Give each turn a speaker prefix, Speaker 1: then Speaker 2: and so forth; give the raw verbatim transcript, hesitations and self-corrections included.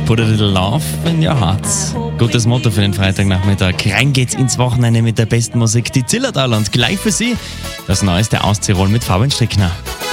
Speaker 1: Put a little love in your heart. Gutes Motto für den Freitagnachmittag. Rein geht's ins Wochenende mit der besten Musik. Die Zillertal und gleich für Sie das Neueste aus Tirol mit Fabian Strickner.